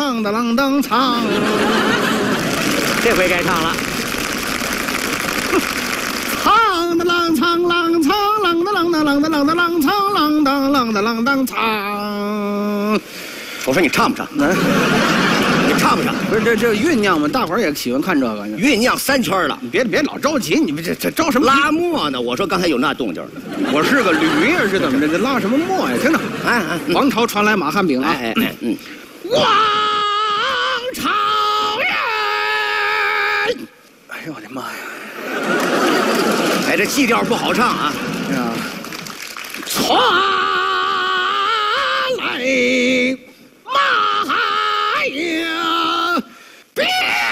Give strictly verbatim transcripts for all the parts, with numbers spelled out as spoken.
啷的啷当唱。 这回该唱了。 唱的啷唱啷唱啷的啷的啷的啷的啷唱啷当啷的啷当唱。 我说你唱不唱？你唱不唱？ 不是这这酝酿嘛，大伙儿也喜欢看这个。 酝酿三圈了， 你别别老着急，你们这这着什么拉磨呢？我说刚才有那动静。 我是个驴呀，是怎么着？这拉什么磨呀？听着， 哎哎， 王朝传来马汉饼啊！ 哎哎嗯， 王朝人，哎呦我的妈呀！ 哎，这气调不好唱啊！ 呀，传来马汉饼。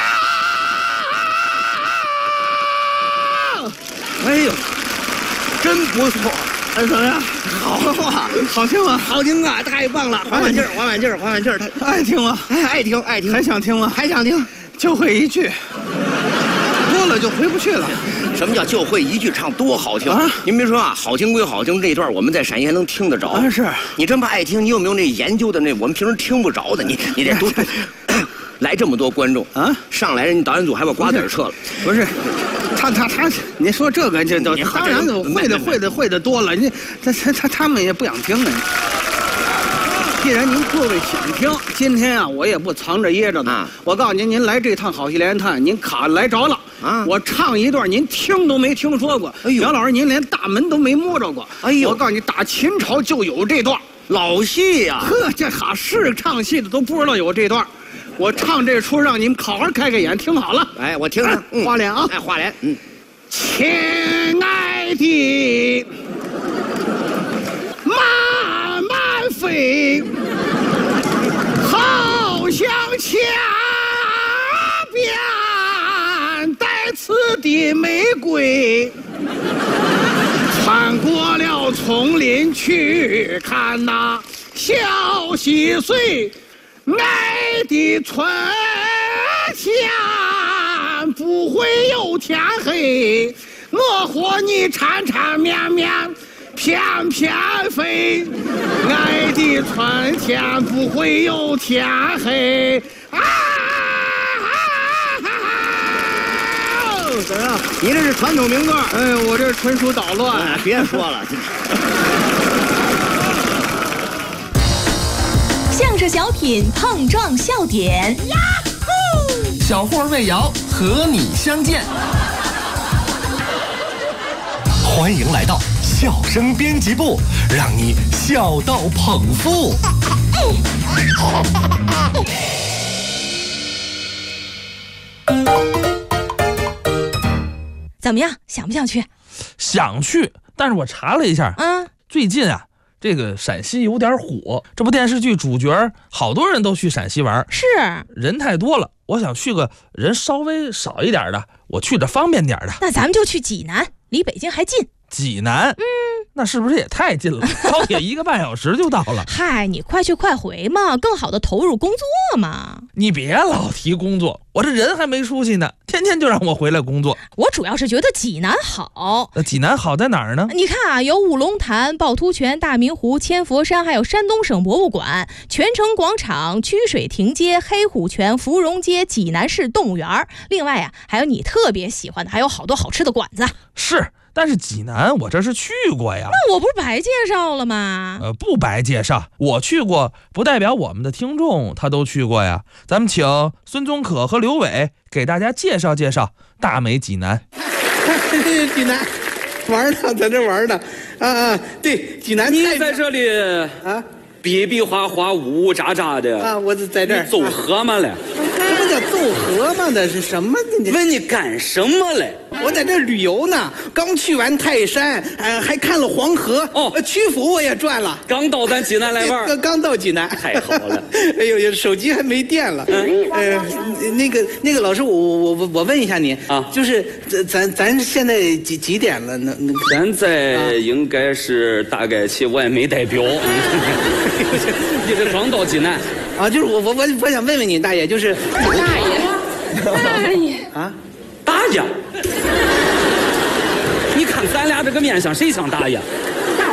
哎呦，真不错。 哎，怎么样？ 好啊， 好听吗？ 好听啊，太棒了！缓缓劲儿，缓缓劲儿，缓缓劲儿。他爱听吗？ 哎，爱听，爱听。 还想听吗？ 还想听， 就会一句，多了就回不去了。 什么叫就会一句唱多好听啊？ 您别说啊，好听归好听，这段我们在陕西还能听得着。 啊，是你真怕爱听，你有没有那研究的那我们平时听不着的？你你得多来这么多观众啊， 上来人导演组还把瓜子撤了。 不是，他他他，你说这个这都你当然会的会的会的多了，你他他他他们也不想听呢。既然您各位想听，今天啊，我也不藏着掖着呢。 啊、 我告诉您，您来这趟好戏连探，您卡来着了啊！我唱一段，您听都没听说过。哎呦，杨老师，您连大门都没摸着过。哎呦，我告诉你，打秦朝就有这段老戏呀、啊。 呵，这哈是唱戏的都不知道有这段。我唱这出，让你们好好开开眼，听好了。 哎，我听听、嗯、 花脸啊！ 哎，花脸，嗯， 亲爱的，慢慢飞，好像墙边带刺的玫瑰，穿过了丛林去看那小溪水。爱的春天不会有天黑，我和你缠缠绵绵翩翩飞。爱的春天不会有天黑。啊！怎么样？ 你这是传统名段， 哎，我这纯属捣乱。 哎、别说了。 相声小品碰撞笑点，呀呼！小霍魏瑶和你相见，欢迎来到笑声编辑部，让你笑到捧腹。 怎么样？想不想去？ 想去，但是我查了一下， 嗯， 最近啊。这个陕西有点火，这部电视剧主角好多人都去陕西玩， 是人太多了，我想去个人稍微少一点的，我去着方便点的。 那咱们就去济南，离北京还近。 济南，嗯，那是不是也太近了？高铁一个半小时就到了。 嗨，你快去快回嘛，更好的投入工作嘛。 你别老提工作，我这人还没出息呢，天天就让我回来工作。 我主要是觉得济南好。 那济南好在哪儿呢？ 你看啊，有五龙潭、趵突泉、大明湖、千佛山，还有山东省博物馆、泉城广场、曲水亭街、黑虎泉、芙蓉街、济南市动物园。另外啊，还有你特别喜欢的，还有好多好吃的馆子。 是。但是济南我这是去过呀， 那我不是白介绍了吗？ 呃，不白介绍，我去过，不代表我们的听众他都去过呀。咱们请孙宗可和刘伟给大家介绍介绍大美济南。 济南玩呢，在这玩呢，啊啊，对，济南。 你在这里啊， 比比划划，呜呜喳喳的啊，我在这儿走河嘛嘞？ 什么叫奏河嘛？那是什么呢？ 问你干什么嘞？ 我在这旅游呢，刚去完泰山，呃，还看了黄河。 哦， 曲阜我也转了。 刚到咱济南来玩， 刚刚到济南， 太好了。 哎呦，手机还没电了。嗯，呃，那个那个老师，我我我我问一下你啊，就是咱咱咱现在几几点了呢？那现在应该是大概起，我也没带表。你这刚到济南啊？就是我我我我想问问你，大爷，就是大爷，大爷啊， 大爷。你看咱俩这个面相，谁像大爷？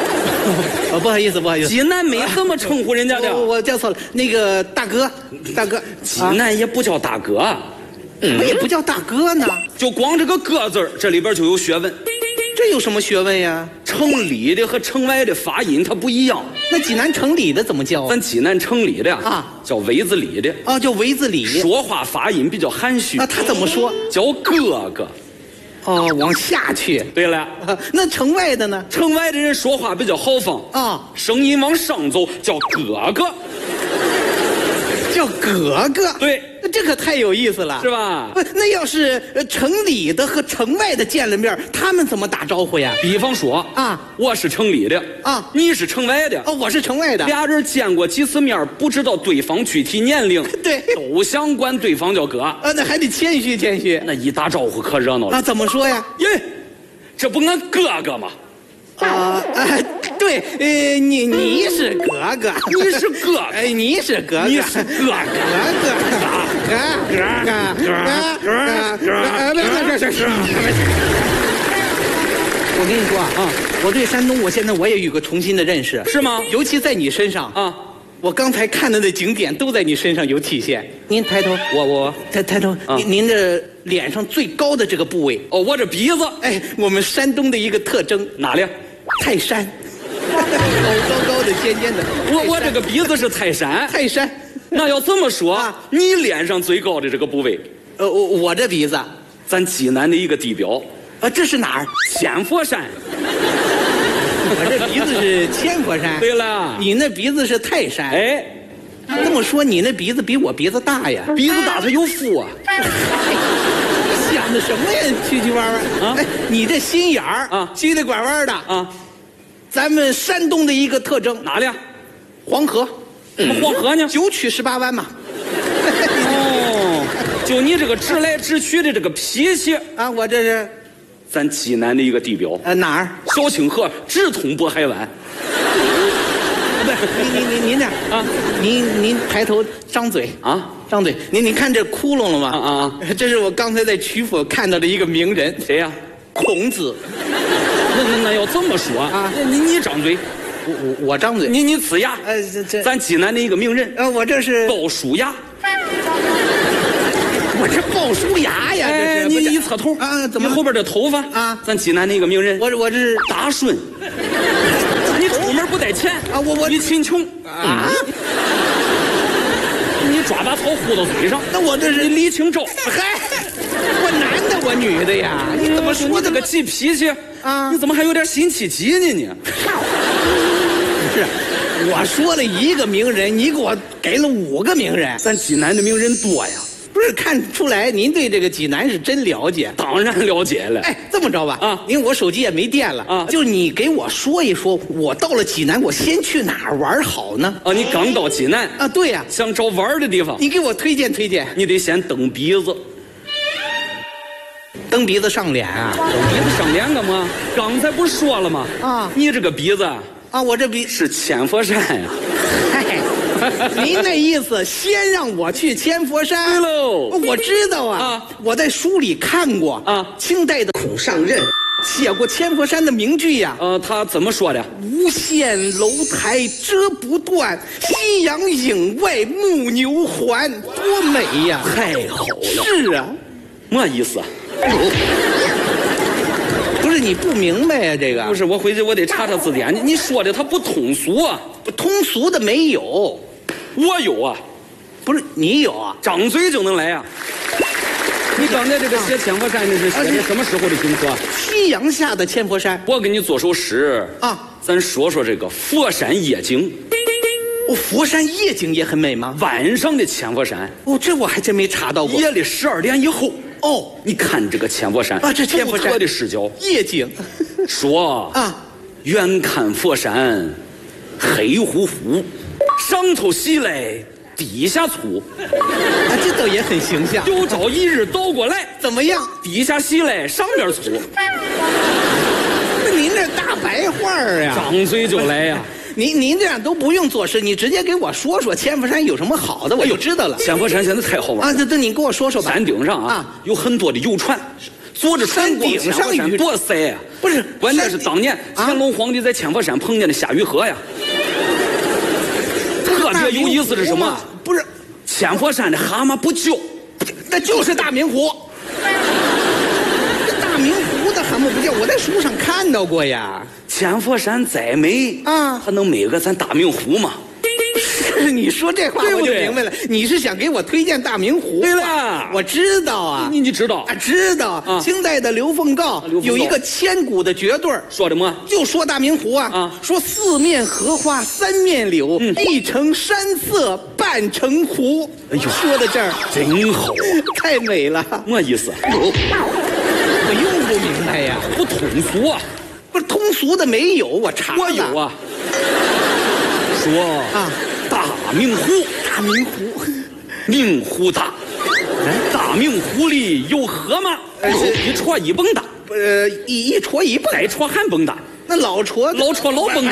哦，不好意思，不好意思， 济南没这么称呼人家的。 我我叫错了，那个大哥，大哥， 济南也不叫大哥， 怎么也不叫大哥呢？ 就光这个哥字儿，这里边就有学问。 这有什么学问呀？ 城里的和城外的发音它不一样。 那济南城里的怎么叫？ 咱济南城里的啊， 叫围子里的。 啊，叫围子里。 说话发音比较含蓄。 啊，他怎么说？ 叫哥哥。 哦，往下去。 对了， 啊，那城外的呢？ 城外的人说话比较豪放啊， 声音往上走，叫哥哥。 叫哥哥。 对。 这可太有意思了， 是吧？ 不，那要是城里的和城外的见了面，他们怎么打招呼呀？ 比方说啊， 我是城里的啊， 你是城外的哦，我是城外的。 俩人见过几次面，不知道对方具体年龄， 对， 都想管对方叫哥。 啊，那还得谦虚谦虚。 那一打招呼可热闹了。 啊，怎么说呀？ 耶，这不俺哥哥吗？ 啊，呃，对，呃，你你是哥哥， 你是哥哥， 哎，你是哥哥， 你是哥哥， 哥哥，哥哥，哥哥，哥哥，别别别别！我跟你说啊，我对山东，我现在我也有个重新的认识， 是吗？ 尤其在你身上啊， 我刚才看到的景点都在你身上有体现。您抬头， 我我抬抬头，您您的脸上最高的这个部位， 哦，我这鼻子， 哎，我们山东的一个特征， 哪里？ 泰山，高高高的尖尖的。 我我这个鼻子是泰山， 泰山。 那要这么说， 啊、 你脸上最高的这个部位， 呃，我我这鼻子， 咱济南的一个地标， 啊，这是哪儿？ 千佛山。 我这鼻子是千佛山。 对了， 你那鼻子是泰山。 哎， 这么说，你那鼻子比我鼻子大呀？ 鼻子大，它有福啊。 想的什么呀？曲曲弯弯啊！哎，你这心眼儿啊， 曲里拐弯的啊。 咱们山东的一个特征， 哪里？ 黄河。 什么黄河呢？ 九曲十八弯嘛。 哦，就你这个直来直去的这个脾气啊，我这是咱济南的一个地标。 呃，哪儿？ 小清河直通渤海湾。 不是，您您您您这啊，您您抬头张嘴啊， 张嘴。您您看这窟窿了吗？ 啊啊！ 这是我刚才在曲阜看到的一个名人， 谁呀？ 孔子。 那那那要这么说啊，你你张嘴。 我我我张嘴， 你你呲牙， 呃，这这， 咱济南的一个名人， 呃，我这是鲍叔牙， 我这鲍叔牙呀， 哎， 这是你一侧头啊，怎么你后边这头发啊？ 咱济南的一个名人， 我我这是大顺，你出门不带钱啊？我我你贫穷啊？ 你抓把草糊到嘴上， 那我这是李清照， 嗨，我男的我女的呀？你怎么说你这个急脾气啊？ 你怎么还有点辛弃疾呢你？ 不是，我说了一个名人，你给我给了五个名人， 咱济南的名人多呀。 不是看出来您对这个济南是真了解？ 当然了解了。 哎，这么着吧， 啊， 因为我手机也没电了啊， 就你给我说一说，我到了济南，我先去哪儿玩好呢？ 啊，你刚到济南啊？对呀， 想找玩的地方， 你给我推荐推荐。 你得先蹬鼻子。 蹬鼻子上脸啊？ 蹬鼻子上脸干嘛？刚才不是说了吗？ 啊， 你这个鼻子啊，我这鼻是千佛山呀。 嗨，您那意思先让我去千佛山？ 对喽， 我知道啊， 啊我在书里看过啊， 清代的孔尚任写过千佛山的名句呀。 呃，他怎么说的？ 无限楼台遮不断，夕阳影外牧牛还，多美呀！ 太好了。 是啊， 么意思？ 不是你不明白呀？这个不是，我回去我得查查字典。你你说的他不通俗啊？ 通俗的没有， 我有啊。 不是你有啊？ 张嘴就能来啊。你刚才这个写千佛山那是写的什么时候的景色？ 夕阳下的千佛山。 我给你做首诗啊， 咱说说这个佛山夜景。 哦，佛山夜景也很美吗？ 晚上的千佛山。 哦，这我还真没查到过。 夜里十二点以后。 哦， 你看这个千佛山啊，这千佛山独特的视角， 夜景。 说啊， 远看佛山黑乎乎，上头细来地下粗。 啊，这倒也很形象。 有朝一日倒过来， 怎么样？ 地下细来上边粗。 那您这大白话呀， 张嘴就来呀。 您您这样都不用做诗，你直接给我说说千佛山有什么好的，我就知道了。 千佛山现在太好玩啊！这这，你给我说说吧。 山顶上啊，有很多的游船， 坐着船过千佛山多塞呀！ 不是， 关键是当年乾隆皇帝在千佛山碰见的夏雨荷呀。特别有意思是什么？ 不是， 千佛山的蛤蟆不叫， 那就是大明湖。大明湖的蛤蟆不叫，我在书上看到过呀。 千佛山再美啊， 还能美个咱大明湖吗？ 你说这话我就明白了，你是想给我推荐大明湖？ 对了， 我知道啊， 你你知道啊？知道啊。清代的刘凤告有一个千古的绝对， 说什么？ 就说大明湖啊，啊，说四面荷花三面柳，嗯、一城山色半城湖。哎呦，说到这儿真好， 太美了。 么意思？ 我又不明白呀， 不通俗啊。 不是通俗的没有，我查了。 我有啊。说啊。大明湖， 大明湖， 明湖大，大明湖里有河吗？一戳一蹦大， 呃，一一戳一蹦， 再戳还蹦大， 那老戳老戳老蹦大。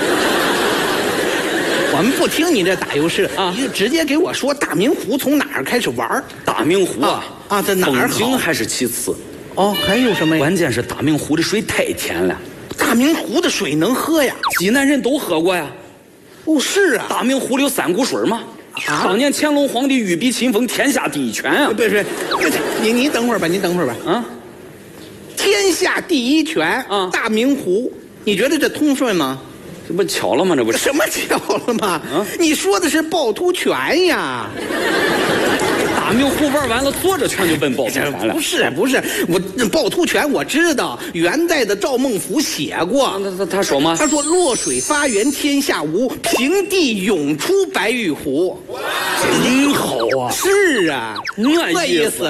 我们不听你这打油诗啊，你就直接给我说大明湖从哪儿开始玩？ 大明湖啊啊，在哪儿好？ 风景还是其次， 哦，还有什么呀？ 关键是大明湖的水太甜了， 大明湖的水能喝呀？ 济南人都喝过呀。 哦，是啊， 大明湖里有三股水吗？啊，当年乾隆皇帝御笔亲封天下第一泉啊！ 对对，你你等会儿吧，你等会儿吧。啊，天下第一泉啊，大明湖，你觉得这通顺吗？ 这不巧了吗？这不是什么巧了吗？啊，你说的是趵突泉呀。 大明湖玩完了，坐着泉就奔趵突泉了。 不是不是，我趵突泉我知道，元代的赵孟頫写过。 那他他说吗？ 他说：“洛水发源天下无，平地涌出白玉湖。” 真好啊！ 是啊， 那意思。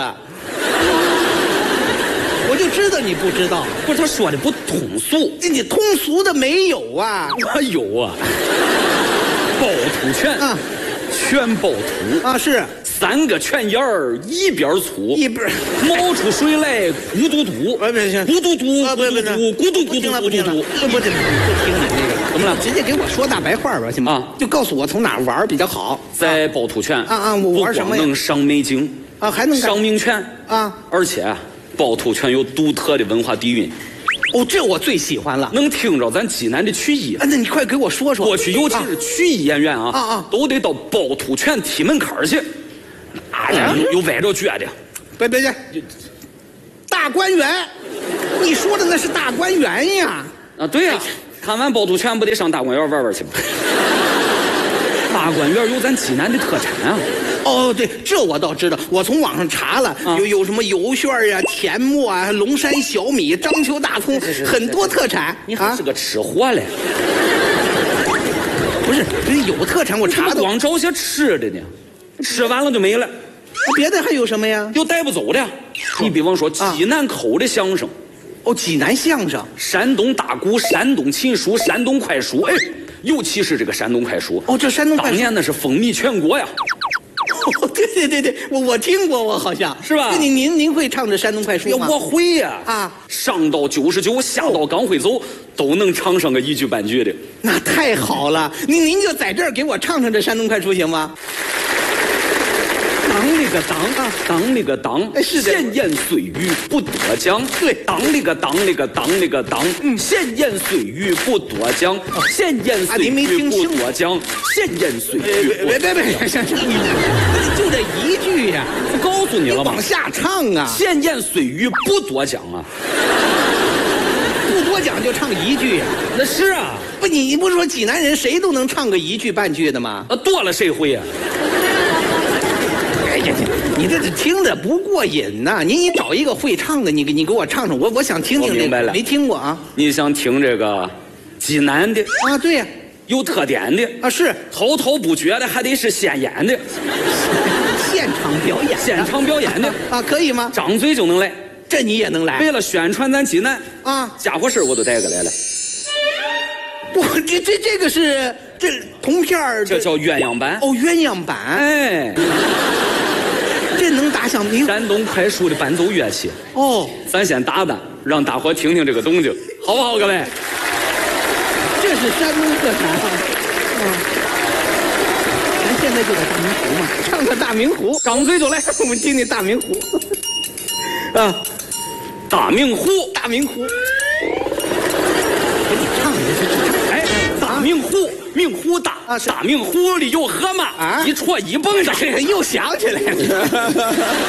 我就知道你不知道。 不是他说的不通俗， 你通俗的没有啊？ 我有啊。趵突泉啊，泉趵突啊是。 三个泉眼儿一边粗， 一边冒出水来，咕嘟嘟， 不不行， 咕嘟嘟，咕嘟嘟，咕嘟咕嘟， 不听了不听了，不不不听你这个，怎么了？直接给我说大白话吧，行吗？就告诉我从哪儿玩比较好。 在趵突泉啊啊，我玩什么呀？ 能赏美景啊，还能赏名泉啊， 而且趵突泉有独特的文化底蕴。 哦，这我最喜欢了， 能听着咱济南的曲艺。 啊，那你快给我说说。 过去尤其是曲艺演员啊， 啊啊， 都得到趵突泉踢门槛去。啊，有有歪着撅的， 别别别，大观园，你说的那是大观园呀？ 啊，对呀、啊，看完趵突泉不得上大观园玩玩去吗？大观园有咱济南的特产啊。 哦，对，这我倒知道，我从网上查了，啊、有有什么油旋啊、甜沫啊、龙山小米、章丘大葱，是是是很多特产。 你还是个吃货嘞？ 不是，不是有特产，我查的。 光找些吃的呢，吃完了就没了。 别的还有什么呀？ 有带不走的，你比方说济南口的相声， 哦，济南相声， 山东大鼓、山东琴书、山东快书，哎，尤其是这个山东快书， 哦，这山东快书当年那是风靡全国呀。 哦，对对对对，我我听过，我好像是吧？ 您您您会唱这山东快书吗？ 我会呀， 啊， 上到九十九，下到刚会走，都能唱上个一句半句的。 那太好了，您您就在这儿给我唱唱这山东快书行吗？ 当里个当啊，当里个当， 是的。 闲言碎语不多讲。 对， 当里个当里个当里个当，嗯，闲言碎语不多讲，闲言碎语不多讲，闲言碎语。 别别别，行行，就这一句呀， 我告诉你了吗？ 往下唱啊， 闲言碎语不多讲啊， 不多讲就唱一句呀。 那是啊， 不，你你不是说济南人谁都能唱个一句半句的吗？ 啊，多了谁会呀？ 哎呀，你这是听着不过瘾呐！你你找一个会唱的，你给你给我唱唱，我我想听听这个。 明白了， 没听过啊？ 你想听这个济南的啊？对呀、啊， 有特点的啊，是滔滔不绝的，还得是现演的， 现场表演， 现场表演的啊，可以吗？ 张嘴就能来， 这你也能来？ 为了宣传咱济南啊， 家伙事我都带过来了。 我这这这个是这铜片儿， 这叫鸳鸯版。 哦，鸳鸯版， 哎。 这能打响名？ 山东快书的伴奏乐器哦， 咱先打打，让大伙听听这个动静，好不好，各位？ 这是山东特产啊！嗯，咱现在就在大明湖嘛，唱个大明湖， 张嘴就来， 我们听听大明湖。啊， 大明湖， 大明湖。 哎，大明湖，明湖大， 啊是大明湖里有河嘛， 啊一戳一蹦上， 又想起来了。